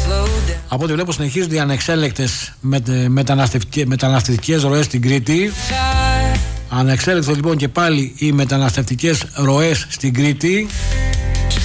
Από ό,τι βλέπω συνεχίζονται οι ανεξέλεκτες μεταναστευτικές ροές στην Κρήτη. Ανεξέλεκτο λοιπόν και πάλι οι μεταναστευτικές ροές στην Κρήτη.